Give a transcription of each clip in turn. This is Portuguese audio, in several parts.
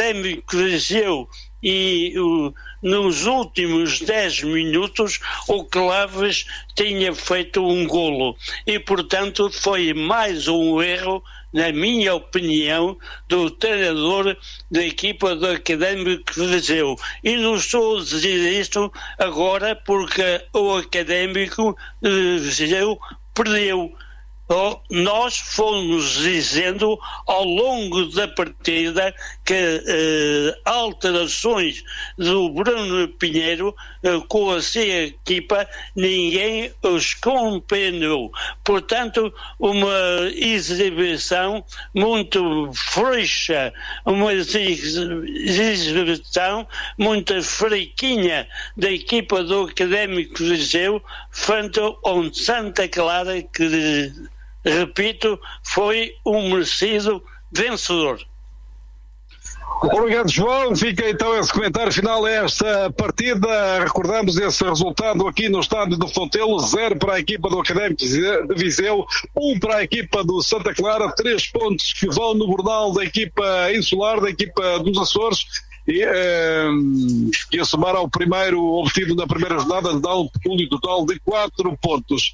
Académico de Viseu e nos últimos 10 minutos o Claves tinha feito um golo e, portanto, foi mais um erro, na minha opinião, do treinador da equipa do Académico de Viseu. E não estou a dizer isto agora porque o Académico de Viseu perdeu. Nós fomos dizendo ao longo da partida que alterações do Bruno Pinheiro com a sua equipa ninguém os compreendeu. Portanto, uma exibição muito frouxa, uma exibição muito fraquinha da equipa do Académico de Viseu frente ao Santa Clara, que, repito, foi um merecido vencedor. Obrigado, João. Fica então esse comentário final a esta partida. Recordamos esse resultado aqui no estádio do Fontelo: 0 para a equipa do Académico de Viseu, 1 para a equipa do Santa Clara, 3 pontos que vão no bordal da equipa insular, da equipa dos Açores, e a somar ao primeiro obtido na primeira jornada, dá um pecúlio total de 4 pontos.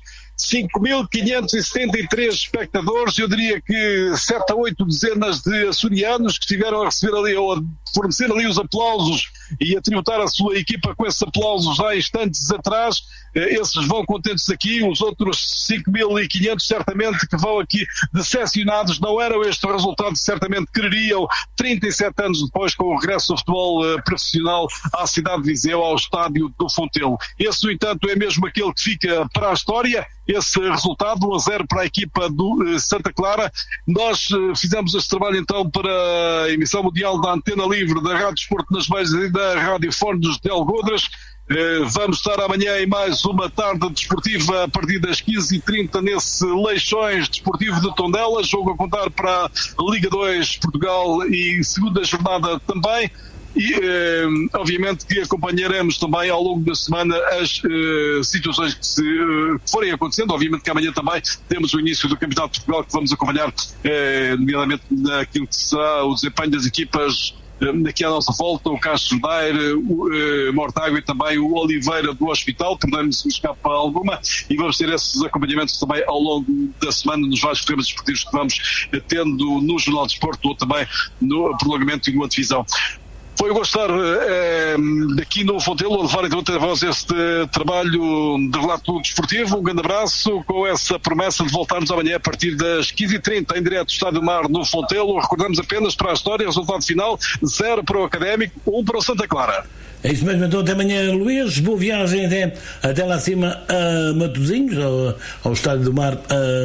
5.573 espectadores, eu diria que 7 a 8 dezenas de açorianos que estiveram a receber ali, ou a fornecer ali os aplausos e a tributar a sua equipa com esses aplausos há instantes atrás. Esses vão contentes aqui, os outros 5.500 certamente que vão aqui decepcionados. Não eram este o resultado, certamente quereriam 37 anos depois, com o regresso do futebol profissional à cidade de Viseu, ao estádio do Fontelo. Esse, no entanto, é mesmo aquele que fica para a história. Esse resultado, 1-0 para a equipa do Santa Clara. Nós fizemos este trabalho então para a emissão mundial da Antena Livre, da Rádio Desporto nas Beiras e da Rádio Fornos de Algodras. Vamos estar amanhã em mais uma tarde desportiva a partir das 15h30 nesse Leixões Desportivo de Tondela, jogo a contar para a Liga 2 Portugal e segunda jornada também. E, obviamente, que acompanharemos também ao longo da semana as situações que forem acontecendo. Obviamente que amanhã também temos o início do Campeonato de Portugal, que vamos acompanhar, nomeadamente naquilo que será o desempenho das equipas aqui à nossa volta, o Castro Daire, o Mortágua e também o Oliveira do Hospital, que não se escapa alguma, e vamos ter esses acompanhamentos também ao longo da semana nos vários programas desportivos que vamos tendo no Jornal de Desporto ou também no prolongamento e numa divisão. Foi um gosto estar aqui no Fontelo, levar então até vós este trabalho de relato desportivo. Um grande abraço, com essa promessa de voltarmos amanhã a partir das 15h30 em direto do Estádio do Mar no Fontelo. Recordamos apenas para a história, resultado final: 0 para o Académico, 1 para o Santa Clara. É isso mesmo, então até amanhã, Luís. Boa viagem até lá acima a Matosinhos, ao Estádio do Mar,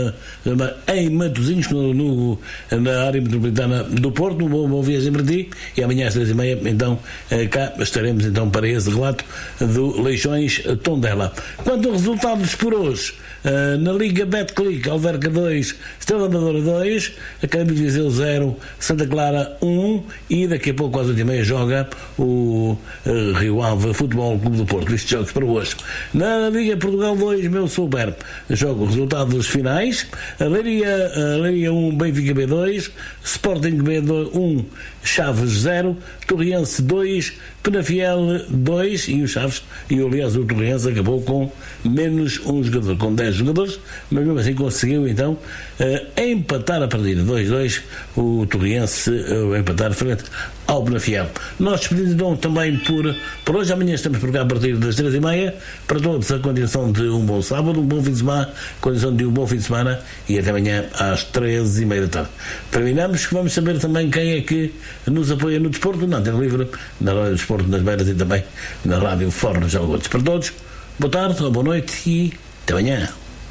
em Matosinhos, na área metropolitana do Porto. Boa viagem para ti, e amanhã às 3h30 então cá estaremos então para esse relato do Leixões Tondela. Quanto aos resultados por hoje, na Liga Betclic, Alverca 2, Estrela Amadora 2, Académico de Viseu 0, Santa Clara 1, e daqui a pouco às 8h30 joga o Rio Ave Futebol Clube do Porto. Estes jogos para hoje. Na Liga Portugal 2, meu Super, jogo resultados finais: Leiria 1, Benfica B2, Sporting B2 1, Chaves 0, Torriense 2, Penafiel 2, e o Chaves, aliás o Torriense acabou com menos um jogador, com 10 jogadores, mas mesmo assim conseguiu então empatar a partida 2-2, o Torriense empatar frente ao Penafiel. Nós despedimos então também por hoje. Amanhã estamos por cá a partir das 3h30, para todos a condição de um bom sábado, um bom fim de semana, condição de um bom fim de semana, e até amanhã às 13h30 da tarde. Terminamos, vamos saber também quem é que nos apoia no desporto, na Antena Livre, na Rádio Desporto nas Beiras e também na Rádio Fornos de Algodres. Para todos, boa tarde ou boa noite e até amanhã.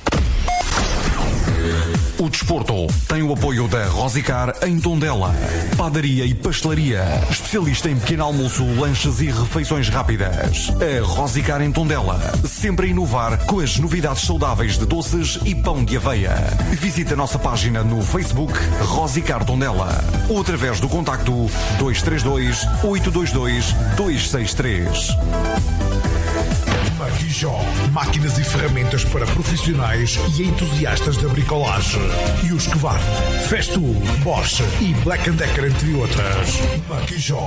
O desporto tem o apoio da Rosicar em Tondela. Padaria e pastelaria, especialista em pequeno almoço, lanches e refeições rápidas. A Rosicar em Tondela, sempre a inovar com as novidades saudáveis de doces e pão de aveia. Visite a nossa página no Facebook Rosicar Tondela ou através do contacto 232-822-263. Marquijó, máquinas e ferramentas para profissionais e entusiastas da bricolagem. E os Husqvarna, Festool, Bosch e Black & Decker, entre outras. Marquijó.